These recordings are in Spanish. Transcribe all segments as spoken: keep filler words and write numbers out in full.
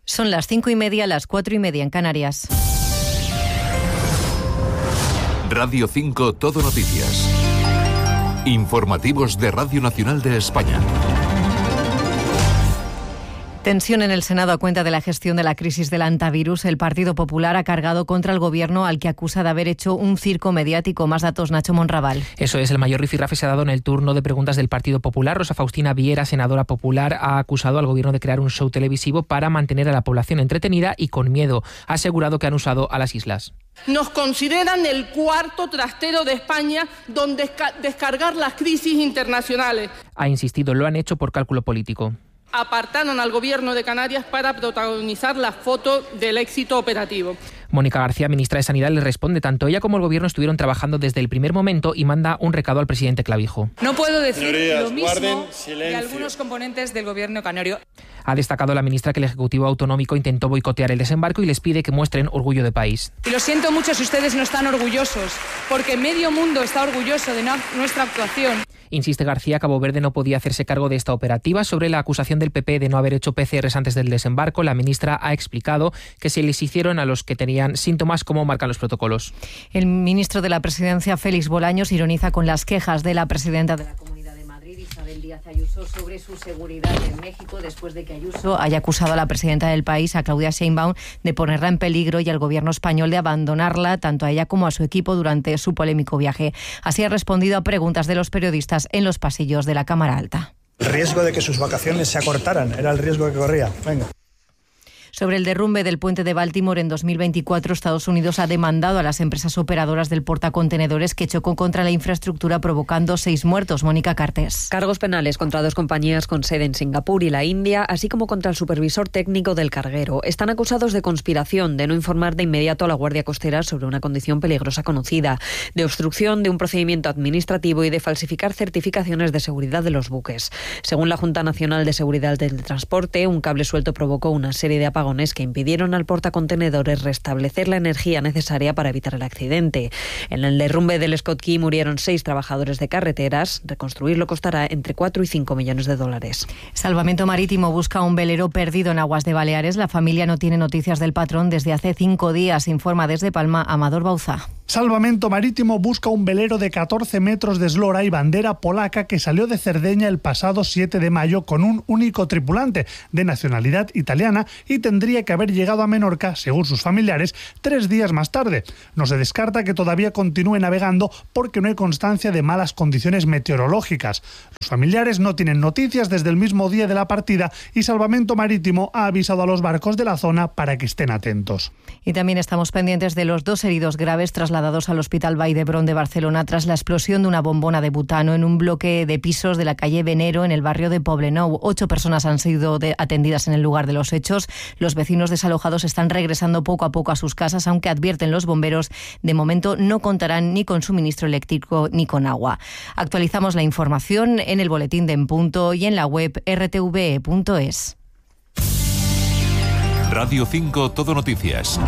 Son las cinco y media, las cuatro y media en Canarias. Radio cinco Todo Noticias. Informativos de Radio Nacional de España. Tensión en el Senado a cuenta de la gestión de la crisis del antivirus. El Partido Popular ha cargado contra el Gobierno, al que acusa de haber hecho un circo mediático. Más datos, Nacho Monraval. Eso es, el mayor rifirrafe se ha dado en el turno de preguntas del Partido Popular. Rosa Faustina Viera, senadora popular, ha acusado al Gobierno de crear un show televisivo para mantener a la población entretenida y con miedo. Ha asegurado que han usado a las islas. Nos consideran el cuarto trastero de España donde descargar las crisis internacionales. Ha insistido, lo han hecho por cálculo político. Apartaron al Gobierno de Canarias para protagonizar la foto del éxito operativo. Mónica García, ministra de Sanidad, le responde. Tanto ella como el Gobierno estuvieron trabajando desde el primer momento y manda un recado al presidente Clavijo. No puedo decir Señorías, lo mismo de algunos componentes del Gobierno canario. Ha destacado la ministra que el Ejecutivo Autonómico intentó boicotear el desembarco y les pide que muestren orgullo de país. Y lo siento mucho si ustedes no están orgullosos, porque medio mundo está orgulloso de nuestra actuación. Insiste García, Cabo Verde no podía hacerse cargo de esta operativa. Sobre la acusación del P P de no haber hecho P C Rs antes del desembarco, la ministra ha explicado que se les hicieron a los que tenían síntomas, como marcan los protocolos. El ministro de la Presidencia, Félix Bolaños, ironiza con las quejas de la presidenta de la Comunidad de Madrid, Isabel Díaz Ayuso, sobre su seguridad en México, después de que Ayuso haya acusado a la presidenta del país, a Claudia Sheinbaum, de ponerla en peligro y al gobierno español de abandonarla, tanto a ella como a su equipo, durante su polémico viaje. Así ha respondido a preguntas de los periodistas en los pasillos de la Cámara Alta. El riesgo de que sus vacaciones se acortaran era el riesgo que corría. Venga. Sobre el derrumbe del puente de Baltimore en dos mil veinticuatro, Estados Unidos ha demandado a las empresas operadoras del portacontenedores que chocó contra la infraestructura, provocando seis muertos. Mónica Cartes. Cargos penales contra dos compañías con sede en Singapur y la India, así como contra el supervisor técnico del carguero. Están acusados de conspiración, de no informar de inmediato a la Guardia Costera sobre una condición peligrosa conocida, de obstrucción de un procedimiento administrativo y de falsificar certificaciones de seguridad de los buques. Según la Junta Nacional de Seguridad del Transporte, un cable suelto provocó una serie de apagones que impidieron al portacontenedores restablecer la energía necesaria para evitar el accidente. En el derrumbe del Scott Key murieron seis trabajadores de carreteras. Reconstruirlo costará entre cuatro y cinco millones de dólares. Salvamento Marítimo busca un velero perdido en aguas de Baleares. La familia no tiene noticias del patrón desde hace cinco días, informa desde Palma Amador Bauza. Salvamento Marítimo busca un velero de catorce metros de eslora y bandera polaca que salió de Cerdeña el pasado siete de mayo con un único tripulante de nacionalidad italiana y tendría que haber llegado a Menorca, según sus familiares, tres días más tarde. No se descarta que todavía continúe navegando porque no hay constancia de malas condiciones meteorológicas. Los familiares no tienen noticias desde el mismo día de la partida y Salvamento Marítimo ha avisado a los barcos de la zona para que estén atentos. Y también estamos pendientes de los dos heridos graves trasladados al Hospital Vall d'Hebron de Barcelona tras la explosión de una bombona de butano en un bloque de pisos de la calle Venero, en el barrio de Poblenou. Ocho personas han sido de, atendidas en el lugar de los hechos. Los vecinos desalojados están regresando poco a poco a sus casas, aunque advierten los bomberos, de momento no contarán ni con suministro eléctrico ni con agua. Actualizamos la información en el boletín de En Punto y en la web erre te ve e punto es. Radio cinco Todo Noticias.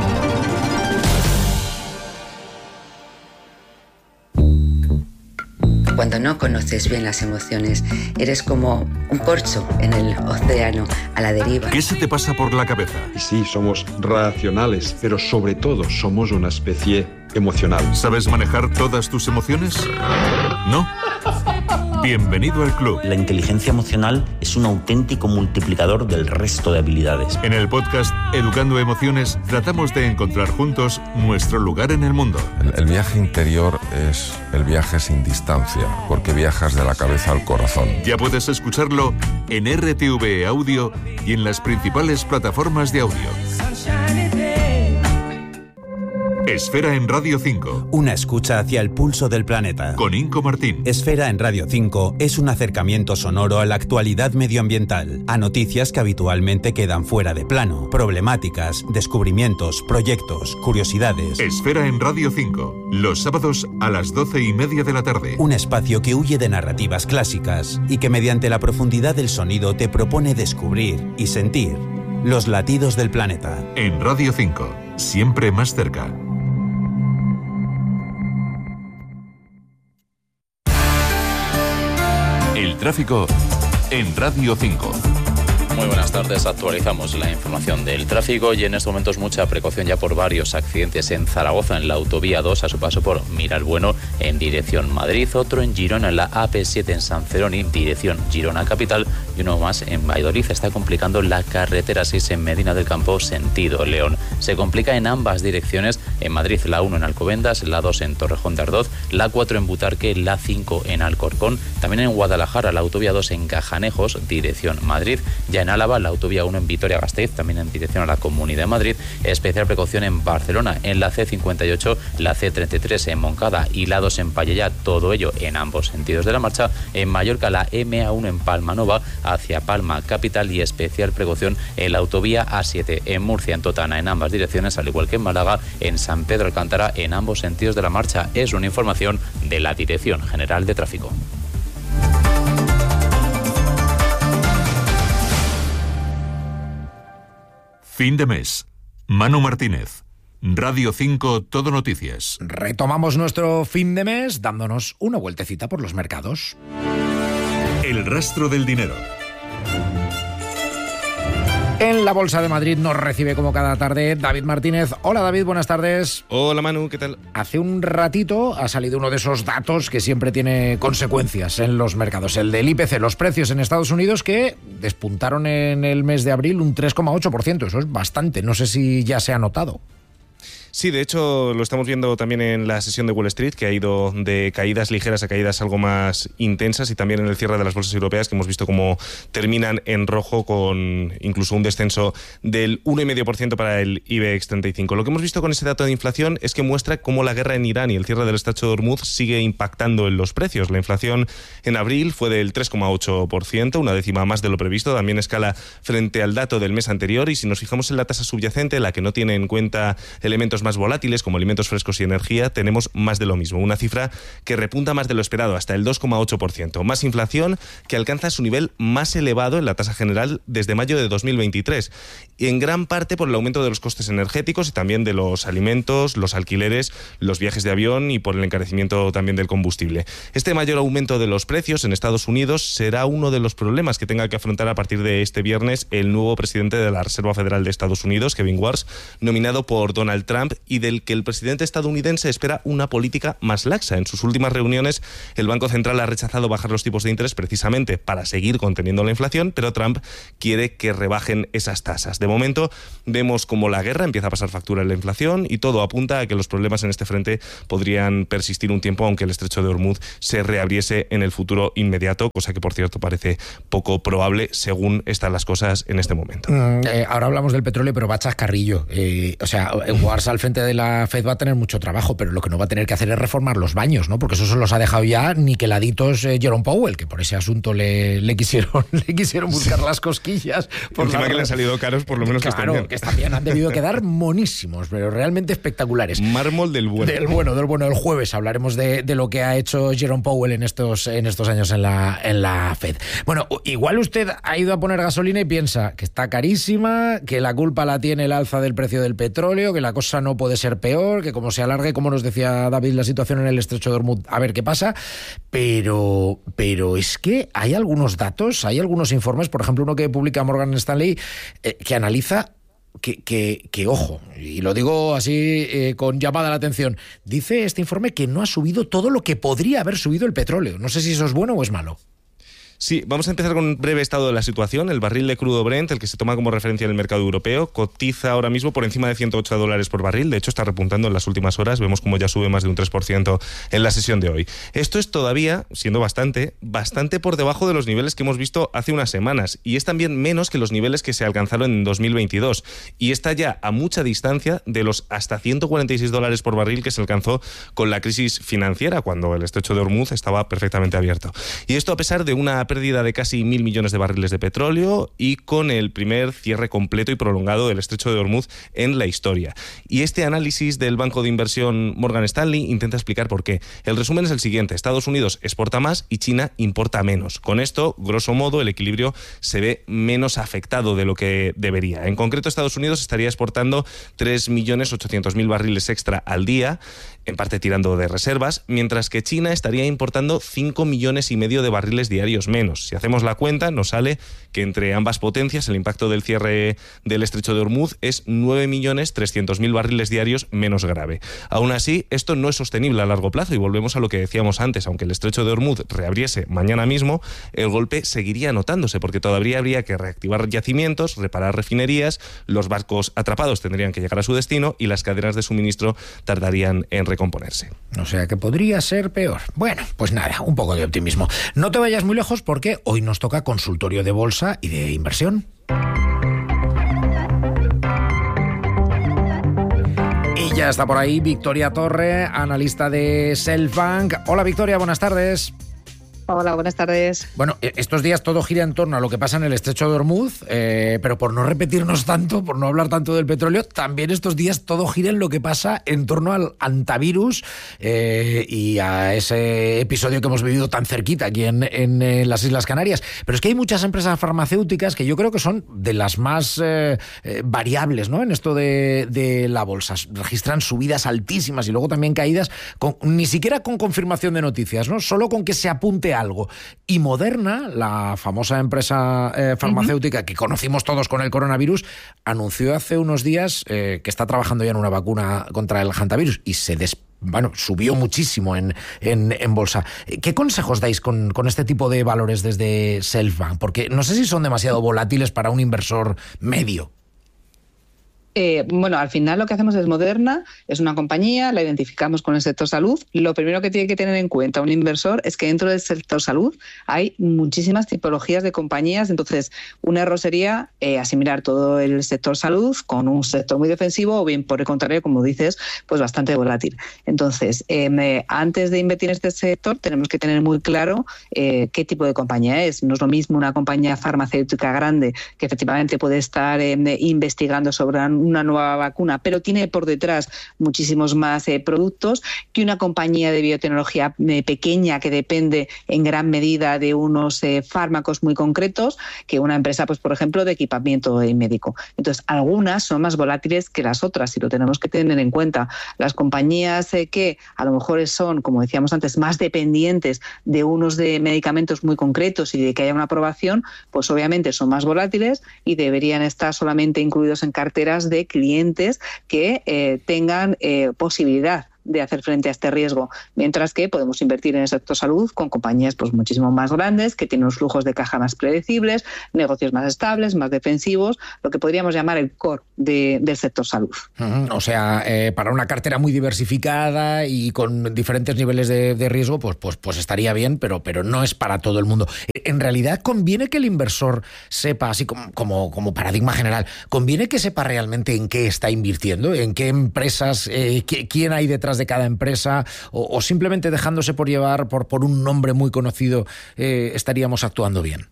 Cuando no conoces bien las emociones, eres como un corcho en el océano, a la deriva. ¿Qué se te pasa por la cabeza? Sí, somos racionales, pero sobre todo somos una especie emocional. ¿Sabes manejar todas tus emociones? ¿No? Bienvenido al club. La inteligencia emocional es un auténtico multiplicador del resto de habilidades. En el podcast Educando Emociones tratamos de encontrar juntos nuestro lugar en el mundo. El, el viaje interior es el viaje sin distancia, porque viajas de la cabeza al corazón. Ya puedes escucharlo en erre te ve Audio y en las principales plataformas de audio. Esfera en Radio cinco. Una escucha hacia el pulso del planeta. Con Inco Martín. Esfera en Radio cinco es un acercamiento sonoro a la actualidad medioambiental, a noticias que habitualmente quedan fuera de plano, problemáticas, descubrimientos, proyectos, curiosidades. Esfera en Radio cinco, los sábados a las doce y media de la tarde. Un espacio que huye de narrativas clásicas y que mediante la profundidad del sonido te propone descubrir y sentir los latidos del planeta. En Radio cinco, siempre más cerca. El tráfico en Radio cinco. Muy buenas buenas tardes. Actualizamos la información del tráfico y en estos momentos mucha precaución ya por varios accidentes en Zaragoza, en la autovía dos, a su paso por Miralbueno en dirección Madrid, otro en Girona, en la A P siete en San Celoni, dirección Girona Capital, y uno más en Valladolid. Está complicando la carretera seis en Medina del Campo, sentido León. Se complica en ambas direcciones, en Madrid la uno en Alcobendas, la dos en Torrejón de Ardoz, la cuatro en Butarque, la cinco en Alcorcón, también en Guadalajara la autovía dos en Cajanejos, dirección Madrid, ya en Álava la autovía uno en Vitoria-Gasteiz, también en dirección a la Comunidad de Madrid. Especial precaución en Barcelona, en la C cincuenta y ocho, la C treinta y tres en Moncada y la dos en Pallejà, todo ello en ambos sentidos de la marcha. En Mallorca la M A uno en Palmanova hacia Palma Capital y especial precaución en la autovía A siete en Murcia, en Totana, en ambas direcciones, al igual que en Málaga, en San Pedro Alcántara, en ambos sentidos de la marcha. Es una información de la Dirección General de Tráfico. Fin de mes. Manu Martínez. Radio cinco Todo Noticias. Retomamos nuestro fin de mes dándonos una vueltecita por los mercados. El rastro del dinero. En la Bolsa de Madrid nos recibe como cada tarde David Martínez. Hola David, buenas tardes. Hola Manu, ¿qué tal? Hace un ratito ha salido uno de esos datos que siempre tiene consecuencias en los mercados. El del I P C, los precios en Estados Unidos, que despuntaron en el mes de abril un tres coma ocho por ciento. Eso es bastante, no sé si ya se ha notado. Sí, de hecho lo estamos viendo también en la sesión de Wall Street, que ha ido de caídas ligeras a caídas algo más intensas, y también en el cierre de las bolsas europeas, que hemos visto cómo terminan en rojo con incluso un descenso del uno coma cinco por ciento para el IBEX treinta y cinco. Lo que hemos visto con ese dato de inflación es que muestra cómo la guerra en Irán y el cierre del Estrecho de Hormuz sigue impactando en los precios. La inflación en abril fue del tres coma ocho por ciento, una décima más de lo previsto, también escala frente al dato del mes anterior, y si nos fijamos en la tasa subyacente, la que no tiene en cuenta elementos más volátiles como alimentos frescos y energía, tenemos más de lo mismo, una cifra que repunta más de lo esperado, hasta el dos coma ocho por ciento, más inflación que alcanza su nivel más elevado en la tasa general desde mayo de dos mil veintitrés, y en gran parte por el aumento de los costes energéticos y también de los alimentos, los alquileres, los viajes de avión y por el encarecimiento también del combustible. Este mayor aumento de los precios en Estados Unidos será uno de los problemas que tenga que afrontar a partir de este viernes el nuevo presidente de la Reserva Federal de Estados Unidos, Kevin Warsh, nominado por Donald Trump, y del que el presidente estadounidense espera una política más laxa. En sus últimas reuniones, el Banco Central ha rechazado bajar los tipos de interés precisamente para seguir conteniendo la inflación, pero Trump quiere que rebajen esas tasas. De momento, vemos como la guerra empieza a pasar factura en la inflación, y todo apunta a que los problemas en este frente podrían persistir un tiempo, aunque el Estrecho de Hormuz se reabriese en el futuro inmediato, cosa que, por cierto, parece poco probable según están las cosas en este momento. Mm, eh, ahora hablamos del petróleo, pero va chascarrillo. Eh, o sea, Warsh al frente de la Fed va a tener mucho trabajo, pero lo que no va a tener que hacer es reformar los baños, ¿no? Porque eso se los ha dejado ya niqueladitos eh, Jerome Powell, que por ese asunto le, le quisieron le quisieron buscar las cosquillas. Por encima la... que le han salido caros, por lo menos claro, que están bien. que están bien, han debido quedar monísimos, pero realmente espectaculares. Mármol del bueno. Del bueno, del bueno. El jueves hablaremos de, de lo que ha hecho Jerome Powell en estos, en estos años en la, en la Fed. Bueno, igual usted ha ido a poner gasolina y piensa que está carísima, que la culpa la tiene el alza del precio del petróleo, que la cosa no puede ser peor, que como se alargue, como nos decía David, la situación en el Estrecho de Hormuz, a ver qué pasa, pero, pero es que hay algunos datos, hay algunos informes, por ejemplo uno que publica Morgan Stanley, eh, que analiza que, que, que, ojo, y lo digo así eh, con llamada a la atención, dice este informe que no ha subido todo lo que podría haber subido el petróleo. No sé si eso es bueno o es malo. Sí, vamos a empezar con un breve estado de la situación. El barril de crudo Brent, el que se toma como referencia en el mercado europeo, cotiza ahora mismo por encima de ciento ocho dólares por barril. De hecho, está repuntando en las últimas horas. Vemos como ya sube más de un tres por ciento en la sesión de hoy. Esto es todavía, siendo bastante, bastante por debajo de los niveles que hemos visto hace unas semanas. Y es también menos que los niveles que se alcanzaron en dos mil veintidós. Y está ya a mucha distancia de los hasta ciento cuarenta y seis dólares por barril que se alcanzó con la crisis financiera, cuando el Estrecho de Hormuz estaba perfectamente abierto. Y esto a pesar de una pérdida de casi mil millones de barriles de petróleo y con el primer cierre completo y prolongado del Estrecho de Hormuz en la historia. Y este análisis del banco de inversión Morgan Stanley intenta explicar por qué. El resumen es el siguiente: Estados Unidos exporta más y China importa menos. Con esto, grosso modo, el equilibrio se ve menos afectado de lo que debería. En concreto, Estados Unidos estaría exportando tres millones ochocientos mil barriles extra al día, en parte tirando de reservas, mientras que China estaría importando cinco millones y medio de barriles diarios menos. menos. Si hacemos la cuenta, nos sale que entre ambas potencias el impacto del cierre del estrecho de Hormuz es nueve millones trescientos mil barriles diarios menos grave. Aún así, esto no es sostenible a largo plazo y volvemos a lo que decíamos antes. Aunque el estrecho de Hormuz reabriese mañana mismo, el golpe seguiría notándose porque todavía habría que reactivar yacimientos, reparar refinerías, los barcos atrapados tendrían que llegar a su destino y las cadenas de suministro tardarían en recomponerse. O sea que podría ser peor. Bueno, pues nada, un poco de optimismo. No te vayas muy lejos porque hoy nos toca consultorio de bolsa y de inversión. Y ya está por ahí Victoria Torre, analista de Selfbank. Hola Victoria, buenas tardes. Hola, buenas tardes. Bueno, estos días todo gira en torno a lo que pasa en el estrecho de Hormuz, eh, pero por no repetirnos tanto, por no hablar tanto del petróleo, también estos días todo gira en lo que pasa en torno al antivirus eh, y a ese episodio que hemos vivido tan cerquita aquí en, en, en las Islas Canarias. Pero es que hay muchas empresas farmacéuticas que yo creo que son de las más eh, eh, variables, ¿no?, en esto de, de la bolsa. Registran subidas altísimas y luego también caídas, con, ni siquiera con confirmación de noticias, ¿no?, solo con que se apunte algo. Y Moderna, la famosa empresa eh, farmacéutica uh-huh. que conocimos todos con el coronavirus, anunció hace unos días eh, que está trabajando ya en una vacuna contra el hantavirus y se des Bueno, subió muchísimo en, en, en bolsa. ¿Qué consejos dais con, con este tipo de valores desde Selfbank? Porque no sé si son demasiado volátiles para un inversor medio. Eh, bueno, al final lo que hacemos es Moderna, es una compañía, la identificamos con el sector salud. Lo primero que tiene que tener en cuenta un inversor es que dentro del sector salud hay muchísimas tipologías de compañías. Entonces, un error sería eh, asimilar todo el sector salud con un sector muy defensivo o bien, por el contrario, como dices, pues bastante volátil. Entonces, eh, antes de invertir en este sector tenemos que tener muy claro eh, qué tipo de compañía es. No es lo mismo una compañía farmacéutica grande que efectivamente puede estar eh, investigando sobre una nueva vacuna, pero tiene por detrás muchísimos más eh, productos, que una compañía de biotecnología eh, pequeña que depende en gran medida de unos eh, fármacos muy concretos, que una empresa, pues por ejemplo, de equipamiento eh, médico. Entonces, algunas son más volátiles que las otras y lo tenemos que tener en cuenta. Las compañías eh, que a lo mejor son, como decíamos antes, más dependientes de unos de medicamentos muy concretos y de que haya una aprobación, pues obviamente son más volátiles y deberían estar solamente incluidos en carteras de clientes que eh, tengan eh, posibilidad de hacer frente a este riesgo, mientras que podemos invertir en el sector salud con compañías pues muchísimo más grandes, que tienen unos flujos de caja más predecibles, negocios más estables, más defensivos, lo que podríamos llamar el core de, del sector salud. Uh-huh. O sea, eh, para una cartera muy diversificada y con diferentes niveles de, de riesgo, pues, pues, pues estaría bien, pero, pero no es para todo el mundo. En realidad, conviene que el inversor sepa, así como, como, como paradigma general, conviene que sepa realmente en qué está invirtiendo, en qué empresas, eh, qué, quién hay detrás de cada empresa, o, o simplemente dejándose por llevar por, por un nombre muy conocido, eh, estaríamos actuando bien.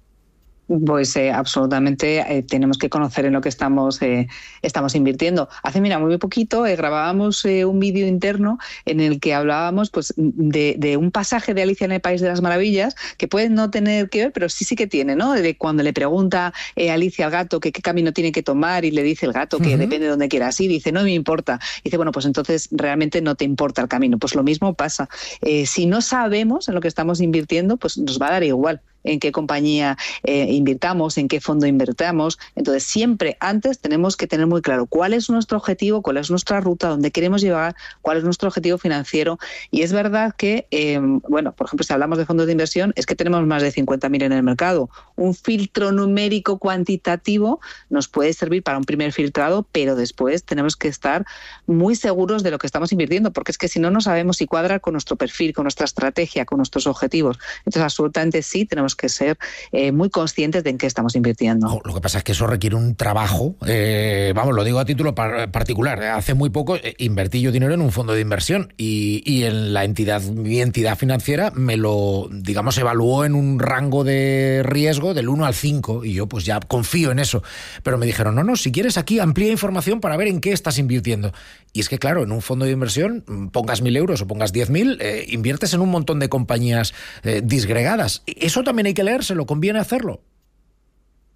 Pues eh, absolutamente eh, tenemos que conocer en lo que estamos eh, estamos invirtiendo. Hace, mira, muy poquito eh, grabábamos eh, un vídeo interno en el que hablábamos pues de, de un pasaje de Alicia en el País de las Maravillas que puede no tener que ver, pero sí sí que tiene, ¿no? De cuando le pregunta eh, Alicia al gato que qué camino tiene que tomar y le dice el gato que uh-huh. depende de donde quieras ir, dice no me importa. Dice, bueno, pues entonces realmente no te importa el camino. Pues lo mismo pasa. Eh, si no sabemos en lo que estamos invirtiendo, pues nos va a dar igual en qué compañía eh, invirtamos, en qué fondo invertamos. Entonces, siempre antes tenemos que tener muy claro cuál es nuestro objetivo, cuál es nuestra ruta, dónde queremos llegar, cuál es nuestro objetivo financiero. Y es verdad que, eh, bueno, por ejemplo, si hablamos de fondos de inversión, es que tenemos más de cincuenta mil en el mercado. Un filtro numérico cuantitativo nos puede servir para un primer filtrado, pero después tenemos que estar muy seguros de lo que estamos invirtiendo, porque es que si no, no sabemos si cuadra con nuestro perfil, con nuestra estrategia, con nuestros objetivos. Entonces, absolutamente sí, tenemos que ser eh, muy conscientes de en qué estamos invirtiendo. Oh, lo que pasa es que eso requiere un trabajo, eh, vamos, lo digo a título par- particular. Hace muy poco eh, invertí yo dinero en un fondo de inversión y, y en la entidad, mi entidad financiera me lo, digamos, evaluó en un rango de riesgo del uno al cinco y yo pues ya confío en eso. Pero me dijeron, no, no, si quieres aquí amplía información para ver en qué estás invirtiendo. Y es que claro, en un fondo de inversión, pongas mil euros o pongas diez mil, eh, inviertes en un montón de compañías eh, disgregadas. Eso también hay que leérselo, conviene hacerlo.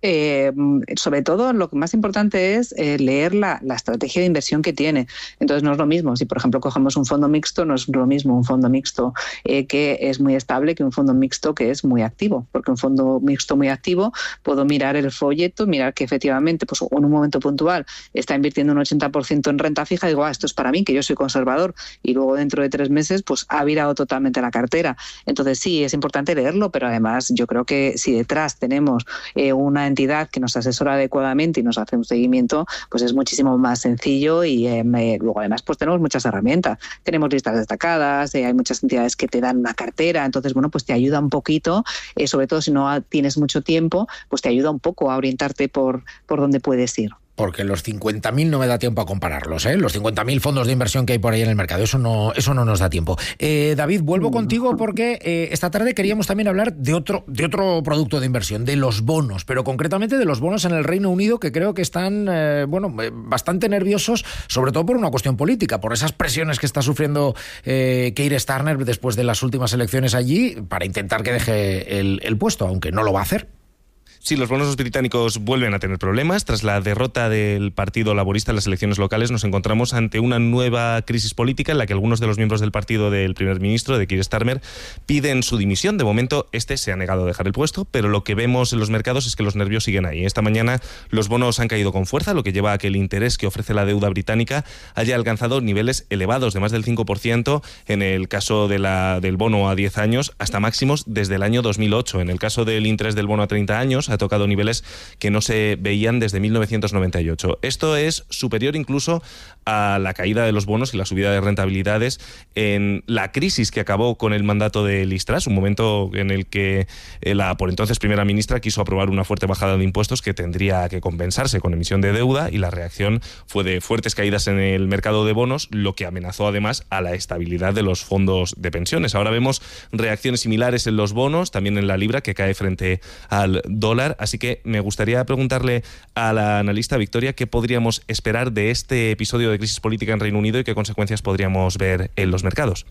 Eh, sobre todo, lo que más importante es eh, leer la, la estrategia de inversión que tiene. Entonces, no es lo mismo. Si, por ejemplo, cogemos un fondo mixto, no es lo mismo un fondo mixto eh, que es muy estable que un fondo mixto que es muy activo. Porque un fondo mixto muy activo, puedo mirar el folleto, mirar que efectivamente, pues en un momento puntual, está invirtiendo un ochenta por ciento en renta fija, y digo, ah, esto es para mí, que yo soy conservador, y luego dentro de tres meses, pues ha virado totalmente la cartera. Entonces, sí, es importante leerlo, pero además yo creo que si detrás tenemos eh, una entidad que nos asesora adecuadamente y nos hace un seguimiento, pues es muchísimo más sencillo y eh, luego además pues tenemos muchas herramientas. Tenemos listas destacadas, eh, hay muchas entidades que te dan una cartera, entonces bueno, pues te ayuda un poquito, eh, sobre todo si no tienes mucho tiempo, pues te ayuda un poco a orientarte por, por dónde puedes ir. Porque los cincuenta mil no me da tiempo a compararlos, ¿eh? Los cincuenta mil fondos de inversión que hay por ahí en el mercado, eso no, eso no nos da tiempo. Eh, David, vuelvo mm. contigo porque eh, esta tarde queríamos también hablar de otro, de otro producto de inversión, de los bonos, pero concretamente de los bonos en el Reino Unido, que creo que están eh, bueno, bastante nerviosos, sobre todo por una cuestión política, por esas presiones que está sufriendo eh, Keir Starmer después de las últimas elecciones allí, para intentar que deje el, el puesto, aunque no lo va a hacer. Sí, los bonos británicos vuelven a tener problemas. Tras la derrota del Partido Laborista en las elecciones locales, nos encontramos ante una nueva crisis política en la que algunos de los miembros del partido del primer ministro, de Keir Starmer, piden su dimisión. De momento, este se ha negado a dejar el puesto, pero lo que vemos en los mercados es que los nervios siguen ahí. Esta mañana los bonos han caído con fuerza, lo que lleva a que el interés que ofrece la deuda británica haya alcanzado niveles elevados de más del cinco por ciento en el caso de la, del bono a diez años, hasta máximos desde el año dos mil ocho. En el caso del interés del bono a treinta años, ha tocado niveles que no se veían desde mil novecientos noventa y ocho. Esto es superior incluso a la caída de los bonos y la subida de rentabilidades en la crisis que acabó con el mandato de Liz Truss, un momento en el que la por entonces primera ministra quiso aprobar una fuerte bajada de impuestos que tendría que compensarse con emisión de deuda, y la reacción fue de fuertes caídas en el mercado de bonos, lo que amenazó además a la estabilidad de los fondos de pensiones. Ahora vemos reacciones similares en los bonos, también en la libra, que cae frente al dólar. Así que me gustaría preguntarle a la analista Victoria qué podríamos esperar de este episodio de crisis política en Reino Unido y qué consecuencias podríamos ver en los mercados.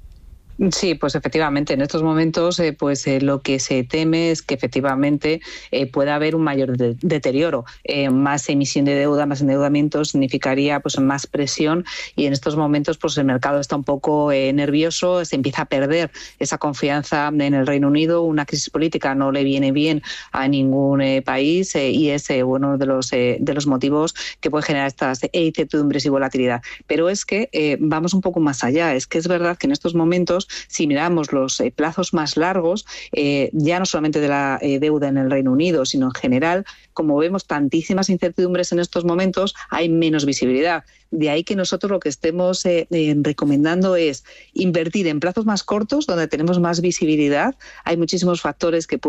Sí, pues efectivamente, en estos momentos eh, pues eh, lo que se teme es que efectivamente eh, pueda haber un mayor de- deterioro. Eh, más emisión de deuda, más endeudamiento significaría pues más presión, y en estos momentos pues el mercado está un poco eh, nervioso, se empieza a perder esa confianza en el Reino Unido. Una crisis política no le viene bien a ningún eh, país eh, y es eh, uno de los, eh, de los motivos que puede generar estas incertidumbres y volatilidad. Pero es que eh, vamos un poco más allá. Es que es verdad que en estos momentos, si miramos los eh, plazos más largos, eh, ya no solamente de la eh, deuda en el Reino Unido, sino en general, como vemos tantísimas incertidumbres en estos momentos, hay menos visibilidad. De ahí que nosotros lo que estemos eh, eh, recomendando es invertir en plazos más cortos, donde tenemos más visibilidad. Hay muchísimos factores que pueden